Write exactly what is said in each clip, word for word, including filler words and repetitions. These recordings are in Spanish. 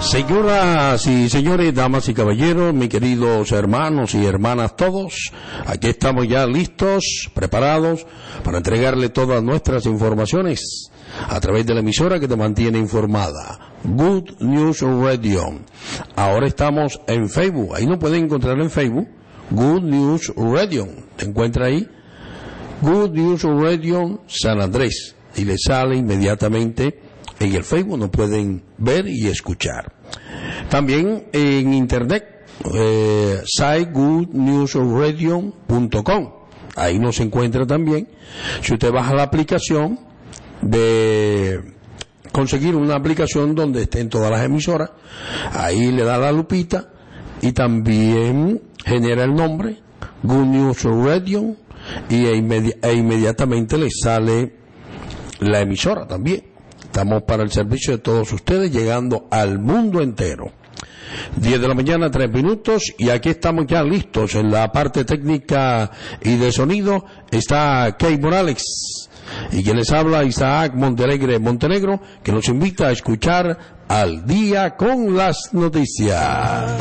Señoras y señores, damas y caballeros, mis queridos hermanos y hermanas todos, aquí estamos ya listos, preparados para entregarle todas nuestras informaciones a través de la emisora que te mantiene informada, Good News Radio. Ahora estamos en Facebook, ahí nos pueden encontrar en Facebook, Good News Radio. Te encuentra ahí, Good News Radio San Andrés, y le sale inmediatamente en el Facebook, nos pueden ver y escuchar. También en internet, eh, site good news radio punto com, ahí nos encuentra también. Si usted baja la aplicación, de conseguir una aplicación donde estén todas las emisoras, ahí le da la lupita y también genera el nombre Good News Radio y e, inmedi- e inmediatamente le sale la emisora también. Estamos para el servicio de todos ustedes, llegando al mundo entero. diez de la mañana, tres minutos, y aquí estamos ya listos. En la parte técnica y de sonido está Key Morales, y quien les habla, Isaac Montenegro Montenegro, que nos invita a escuchar Al Día con las Noticias.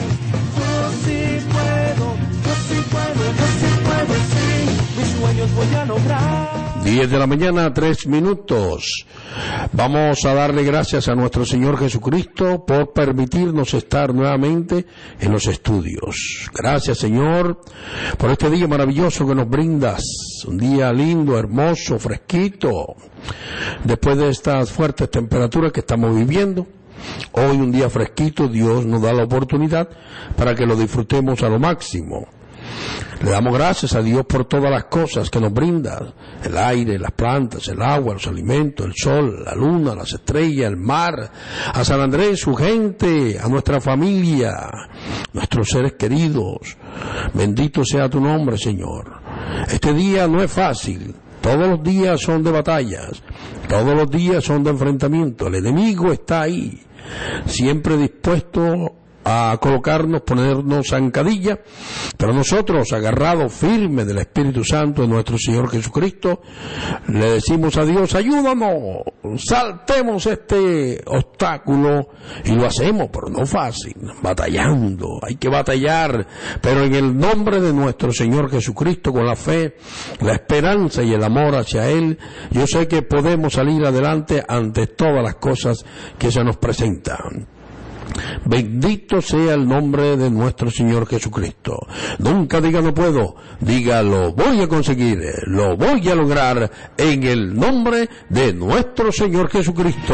Yo sí puedo, yo sí puedo, yo sí puedo, sí, mis sueños voy a lograr. diez de la mañana, tres minutos. Vamos a darle gracias a nuestro Señor Jesucristo por permitirnos estar nuevamente en los estudios. Gracias, Señor, por este día maravilloso que nos brindas. Un día lindo, hermoso, fresquito. Después de estas fuertes temperaturas que estamos viviendo, hoy un día fresquito, Dios nos da la oportunidad para que lo disfrutemos a lo máximo. Le damos gracias a Dios por todas las cosas que nos brinda: el aire, las plantas, el agua, los alimentos, el sol, la luna, las estrellas, el mar, a San Andrés, su gente, a nuestra familia, nuestros seres queridos. Bendito sea tu nombre, Señor. Este día no es fácil. Todos los días son de batallas, todos los días son de enfrentamiento. El enemigo está ahí, siempre dispuesto a colocarnos, ponernos zancadilla, pero nosotros, agarrados firmes del Espíritu Santo de nuestro Señor Jesucristo, le decimos a Dios: ayúdanos, saltemos este obstáculo, y lo hacemos, pero no fácil, batallando. Hay que batallar, pero en el nombre de nuestro Señor Jesucristo, con la fe, la esperanza y el amor hacia Él, yo sé que podemos salir adelante ante todas las cosas que se nos presentan. Bendito sea el nombre de nuestro Señor Jesucristo. Nunca diga no puedo, diga lo voy a conseguir, lo voy a lograr, en el nombre de nuestro Señor Jesucristo.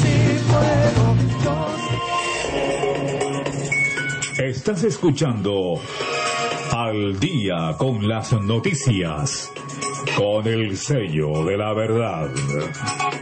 Estás escuchando Al Día con las Noticias, con el sello de la verdad.